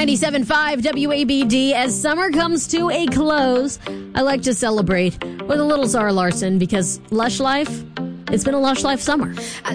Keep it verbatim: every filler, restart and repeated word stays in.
ninety-seven point five W A B D. As summer comes to a close, I like to celebrate with a little Zara Larsson because Lush Life, it's been a Lush Life summer.